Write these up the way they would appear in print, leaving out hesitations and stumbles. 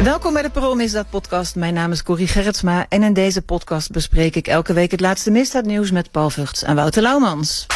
Welkom bij de Parool Misdaad Podcast. Mijn naam is Corrie Gerritsma en in deze podcast bespreek ik elke week het laatste misdaadnieuws met Paul Vugts en Wouter Laumans.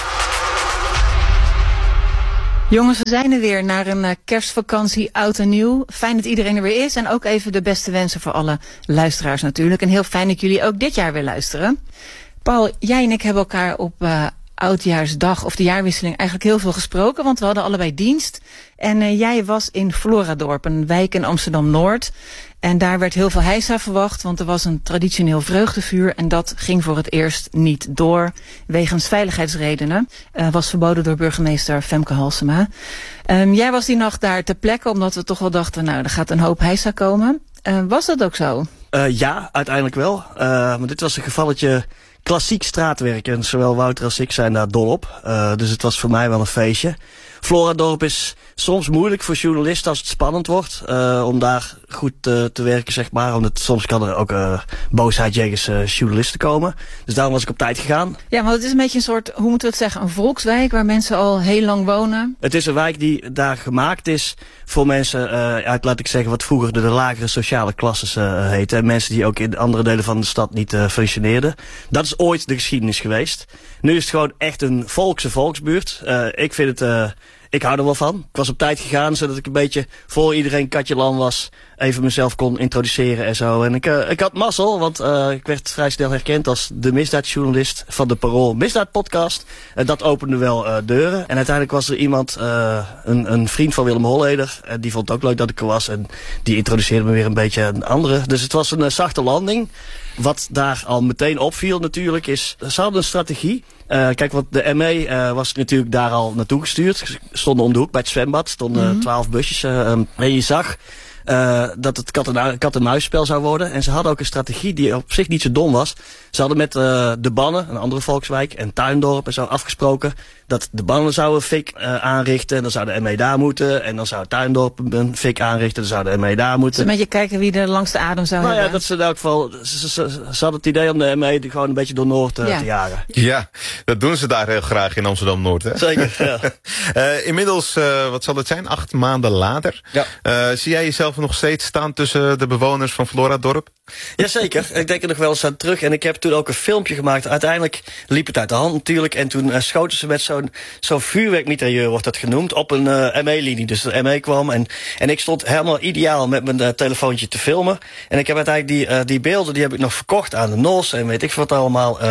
Jongens, we zijn er weer naar een kerstvakantie, oud en nieuw. Fijn dat iedereen er weer is en ook even de beste wensen voor alle luisteraars natuurlijk. En heel fijn dat jullie ook dit jaar weer luisteren. Paul, jij en ik hebben elkaar op Oudjaarsdag of de jaarwisseling eigenlijk heel veel gesproken, want we hadden allebei dienst. En jij was in Floradorp, een wijk in Amsterdam-Noord. En daar werd heel veel heisa verwacht, want er was een traditioneel vreugdevuur. En dat ging voor het eerst niet door, wegens veiligheidsredenen. Was verboden door burgemeester Femke Halsema. Jij was die nacht daar ter plekke, omdat we toch wel dachten, nou, er gaat een hoop heisa komen. Was dat ook zo? Ja, uiteindelijk wel. Maar dit was een gevalletje klassiek straatwerk. En zowel Wouter als ik zijn daar dol op. Dus het was voor mij wel een feestje. Floradorp is soms moeilijk voor journalisten als het spannend wordt. Om daar goed te werken, zeg maar. Omdat soms kan er ook boosheid jegens journalisten komen. Dus daarom was ik op tijd gegaan. Ja, maar het is een beetje een soort, hoe moeten we het zeggen, een volkswijk waar mensen al heel lang wonen. Het is een wijk die daar gemaakt is voor mensen uit, laat ik zeggen, wat vroeger de lagere sociale klasses heette. En mensen die ook in andere delen van de stad niet functioneerden. Dat is ooit de geschiedenis geweest. Nu is het gewoon echt een volksbuurt. Ik vind het... Ik hou er wel van. Ik was op tijd gegaan, zodat ik een beetje voor iedereen Katje Lam was. Even mezelf kon introduceren en zo. En ik had mazzel, want ik werd vrij snel herkend als de misdaadjournalist van de Parool Misdaad Podcast. Dat opende wel deuren. En uiteindelijk was er iemand, een vriend van Willem Holleder. En die vond het ook leuk dat ik er was. En die introduceerde me weer een beetje een andere. Dus het was een zachte landing. Wat daar al meteen opviel natuurlijk is, ze hadden een strategie. Kijk, want de ME was natuurlijk daar al naartoe gestuurd. Stonden om de hoek bij het zwembad. Stonden 12 busjes. En je zag dat het kat-en-muisspel zou worden. En ze hadden ook een strategie die op zich niet zo dom was. Ze hadden met de Bannen, een andere volkswijk, en Tuindorp en zo afgesproken dat de Bannen zouden fik aanrichten. En dan zou de ME daar moeten. En dan zou Tuindorp een fik aanrichten. Dan zou de ME daar moeten. Dus een beetje kijken wie de langste adem zou hebben. Ja, dat ze in elk geval... Ze hadden het idee om de ME gewoon een beetje door Noord te jagen. Ja, dat doen ze daar heel graag in Amsterdam-Noord, hè? Zeker, ja. Inmiddels, wat zal het zijn, 8 maanden later. Ja. Zie jij jezelf nog steeds staan tussen de bewoners van Floradorp? Jazeker, ik denk er nog wel eens aan terug. En ik heb toen ook een filmpje gemaakt. Uiteindelijk liep het uit de hand natuurlijk. En toen schoten ze met zo'n vuurwerkmitrailleur, wordt dat genoemd, op een ME-linie. Dus de ME kwam en ik stond helemaal ideaal met mijn telefoontje te filmen. En ik heb uiteindelijk die beelden, die heb ik nog verkocht aan de NOS en weet ik wat allemaal.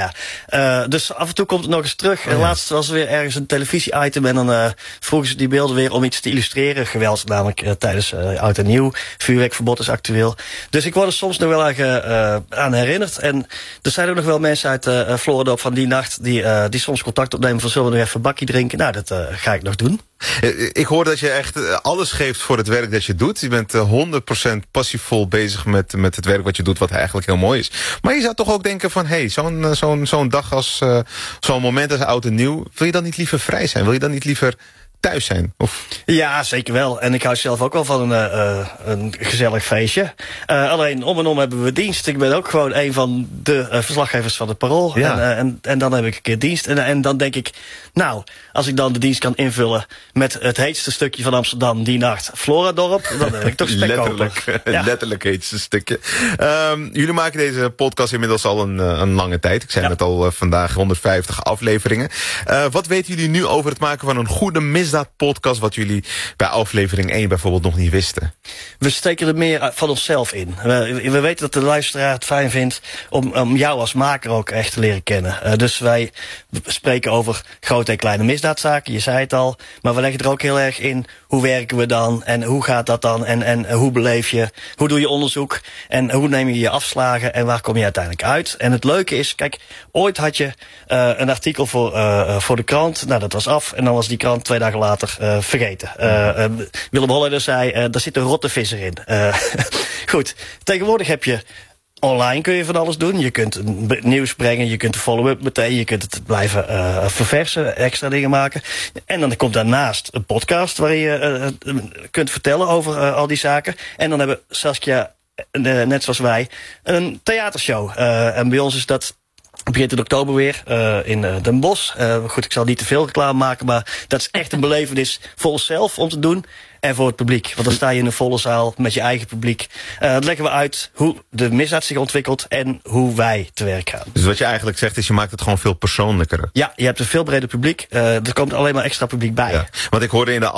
Dus af en toe komt het nog eens terug. En laatst was er weer ergens een televisie-item en dan vroegen ze die beelden weer om iets te illustreren. Geweld namelijk tijdens oud en nieuw. Vuurwerkverbod is actueel. Dus ik word er soms nog wel aan herinnerd. En er zijn ook nog wel mensen uit Floradorp van die nacht die soms contact opnemen van zullen we nog even een bakje drinken. Nou, dat ga ik nog doen. Ik hoor dat je echt alles geeft voor het werk dat je doet. Je bent 100% passievol bezig met het werk wat je doet, wat eigenlijk heel mooi is. Maar je zou toch ook denken van, hey, zo'n dag als zo'n moment als oud en nieuw, wil je dan niet liever vrij zijn? Wil je dan niet liever thuis zijn? Of? Ja, zeker wel. En ik hou zelf ook wel van een gezellig feestje. Alleen om en om hebben we dienst. Ik ben ook gewoon een van de verslaggevers van de Parool. Ja. En dan heb ik een keer dienst. En dan denk ik, nou, als ik dan de dienst kan invullen met het heetste stukje van Amsterdam die nacht, Floradorp, dan heb ik toch spek open. Letterlijk heetste stukje. Jullie maken deze podcast inmiddels al een lange tijd. Ik zei het al, vandaag 150 afleveringen. Wat weten jullie nu over het maken van een goede misdaadpodcast, wat jullie bij aflevering 1 bijvoorbeeld nog niet wisten? We steken er meer van onszelf in. We weten dat de luisteraar het fijn vindt om jou als maker ook echt te leren kennen. Dus wij spreken over grote en kleine misdaadzaken, je zei het al. Maar we leggen er ook heel erg in, hoe werken we dan? En hoe gaat dat dan? En hoe beleef je? Hoe doe je onderzoek? En hoe neem je je afslagen? En waar kom je uiteindelijk uit? En het leuke is, kijk, ooit had je een artikel voor de krant. Nou, dat was af. En dan was die krant 2 dagen later vergeten. Willem Holleder zei, daar zit een rotte visser in. Goed, tegenwoordig heb je online kun je van alles doen. Je kunt nieuws brengen, je kunt de follow-up meteen, je kunt het blijven verversen, extra dingen maken. En dan komt daarnaast een podcast waar je kunt vertellen over al die zaken. En dan hebben Saskia, net zoals wij, een theatershow. En bij ons is dat... Het begint in oktober weer in Den Bosch. Goed, ik zal niet te veel reclame maken, maar dat is echt een belevenis voor onszelf om te doen. en voor het publiek. Want dan sta je in een volle zaal met je eigen publiek. Dan leggen we uit hoe de misdaad zich ontwikkelt en hoe wij te werk gaan. Dus wat je eigenlijk zegt is, je maakt het gewoon veel persoonlijker. Ja, je hebt een veel breder publiek. Er komt alleen maar extra publiek bij. Ja. Want ik hoorde in de